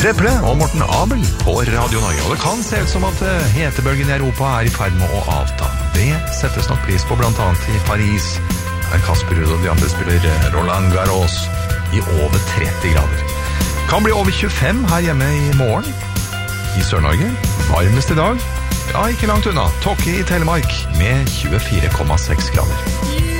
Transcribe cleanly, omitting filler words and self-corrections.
Preple og Morten Abel på Radio Norge. Og det kan se ut som at hetebølgen i Europa er i ferd med å avta. Det settes nok pris på blant annet i Paris, der Kasper Ruud og de andre spiller Roland Garros i over 30 grader. Kan bli over 25 her hjemme i morgen. I Sør-Norge, varmest i dag. Ja, ikke langt unna. Tokke i Telemark med 24,6 grader.